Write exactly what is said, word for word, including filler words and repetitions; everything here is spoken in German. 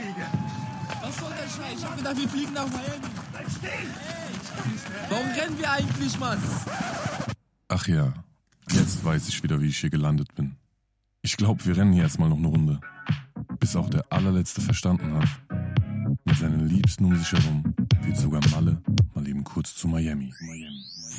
Was soll der Scheiß? Ich hab gedacht, wir fliegen nach Miami. Bleib stehen! Warum rennen wir eigentlich, Mann? Ach ja, jetzt weiß ich wieder, wie ich hier gelandet bin. Ich glaube, wir rennen hier erstmal noch eine Runde. Bis auch der allerletzte verstanden hat. Mit seinen Liebsten um sich herum wird sogar Malle mal eben kurz zu Miami. Miami.